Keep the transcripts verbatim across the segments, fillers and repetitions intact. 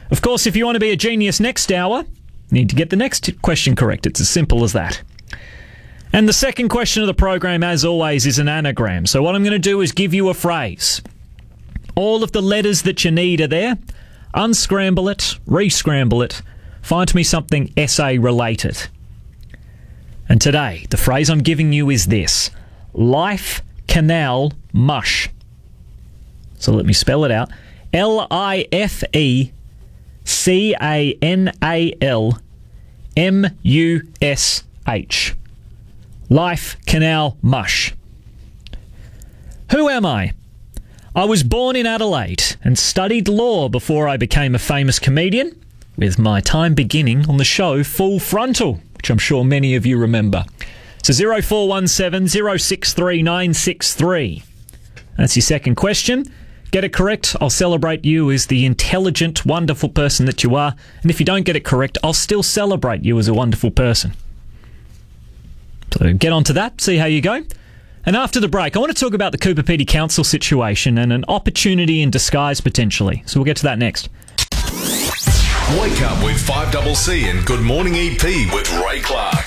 Of course, if you want to be a genius next hour, you need to get the next question correct. It's as simple as that. And the second question of the program, as always, is an anagram. So what I'm going to do is give you a phrase. All of the letters that you need are there. Unscramble it, re-scramble it. Find me something S A related. And today, the phrase I'm giving you is this. Life Canal Mush. So let me spell it out. L I F E C A N A L M U S H. Life Canal Mush. Who am I? I was born in Adelaide and studied law before I became a famous comedian, with my time beginning on the show Full Frontal, which I'm sure many of you remember. So zero four one seven, zero six three, nine six three. That's your second question. Get it correct, I'll celebrate you as the intelligent, wonderful person that you are. And if you don't get it correct, I'll still celebrate you as a wonderful person. So get on to that, see how you go. And after the break, I want to talk about the Cooper Pedy Council situation and an opportunity in disguise potentially. So we'll get to that next. Wake up with five C C and Good Morning E P with Ray Clark.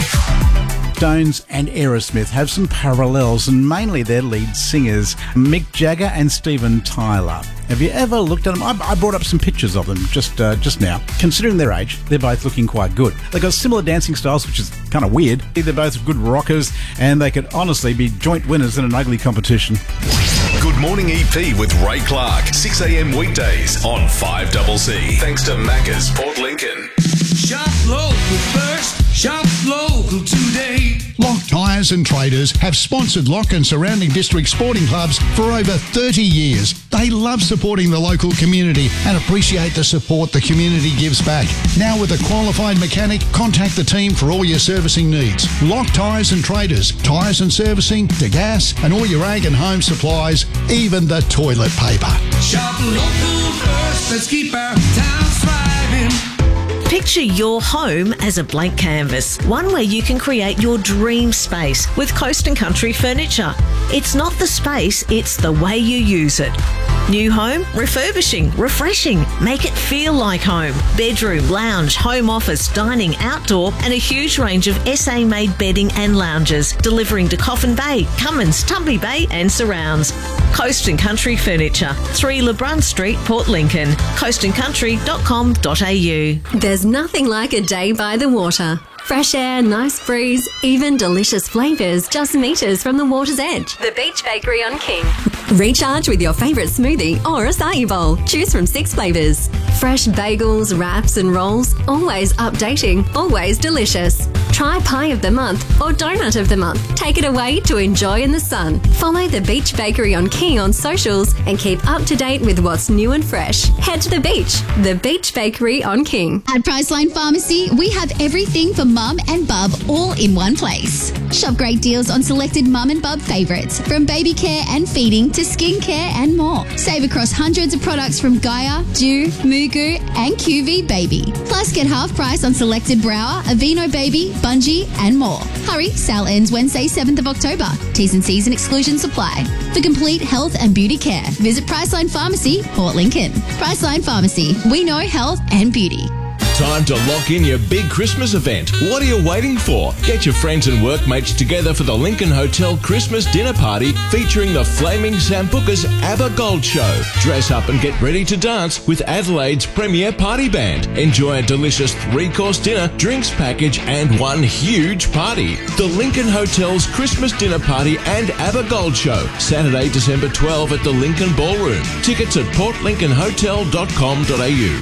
Stones and Aerosmith have some parallels, and mainly their lead singers, Mick Jagger and Steven Tyler. Have you ever looked at them? I, I brought up some pictures of them just uh, just now. Considering their age, they're both looking quite good. They've got similar dancing styles, which is kind of weird. They're both good rockers, and they could honestly be joint winners in an ugly competition. Good Morning E P with Ray Clark, six a.m. weekdays on five C C. Thanks to Macca's Port Lincoln. Shop local first, shop local today. Lock Tyres and Traders have sponsored Lock and surrounding district sporting clubs for over thirty years. They love supporting the local community and appreciate the support the community gives back. Now with a qualified mechanic, contact the team for all your servicing needs. Lock Tyres and Traders, tyres and servicing, to gas and all your ag and home supplies, even the toilet paper. Shop local first, let's keep our town thriving. Picture your home as a blank canvas, one where you can create your dream space with Coast and Country Furniture. It's not the space, it's the way you use it. New home, refurbishing, refreshing, make it feel like home. Bedroom, lounge, home office, dining, outdoor, and a huge range of S A-made bedding and lounges, delivering to Coffin Bay, Cummins, Tumby Bay and surrounds. Coast and Country Furniture, three LeBrun Street, Port Lincoln, coast and country dot com dot a u. There's nothing like a day by the water. Fresh air, nice breeze, even delicious flavours just metres from the water's edge. The Beach Bakery on King. Recharge with your favourite smoothie or acai bowl. Choose from six flavours. Fresh bagels, wraps and rolls, always updating, always delicious. Try Pie of the Month or Donut of the Month. Take it away to enjoy in the sun. Follow the Beach Bakery on King on socials and keep up to date with what's new and fresh. Head to the beach. The Beach Bakery on King. At Priceline Pharmacy, we have everything for mum and bub all in one place. Shop great deals on selected mum and bub favourites, from baby care and feeding to skincare and more. Save across hundreds of products from Gaia, Dew, Mugu and Q V Baby. Plus get half price on selected Brower, Aveeno Baby, Bungie and more. Hurry, sale ends Wednesday seventh of October. T's and C's and exclusions apply. For complete health and beauty care, visit Priceline Pharmacy, Port Lincoln. Priceline Pharmacy, we know health and beauty. Time to lock in your big Christmas event. What are you waiting for? Get your friends and workmates together for the Lincoln Hotel Christmas dinner party featuring the Flaming Sambuca's ABBA Gold Show. Dress up and get ready to dance with Adelaide's premier party band. Enjoy a delicious three-course dinner, drinks package and one huge party. The Lincoln Hotel's Christmas dinner party and ABBA Gold Show. Saturday, December twelfth at the Lincoln Ballroom. Tickets at port lincoln hotel dot com dot a u.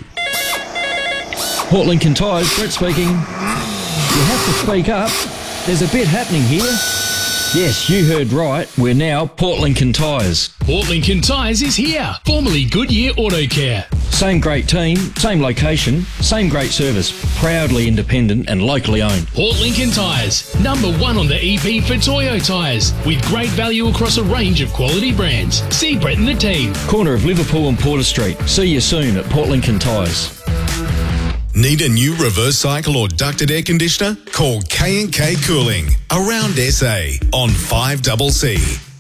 Port Lincoln Tyres, Brett speaking. You have to speak up. There's a bit happening here. Yes, you heard right. We're now Port Lincoln Tyres. Port Lincoln Tyres is here. Formerly Goodyear Auto Care. Same great team, same location, same great service. Proudly independent and locally owned. Port Lincoln Tyres, number one on the E P for Toyo tyres, with great value across a range of quality brands. See Brett and the team. Corner of Liverpool and Porter Street. See you soon at Port Lincoln Tyres. Need a new reverse cycle or ducted air conditioner? Call K and K Cooling, around S A on five C C.